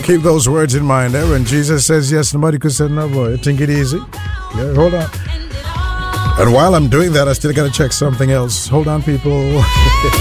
Keep those words in mind. When Jesus says yes, nobody could say no, boy. Take it easy. Yeah, hold on. And while I'm doing that, I still got to check something else. Hold on, people.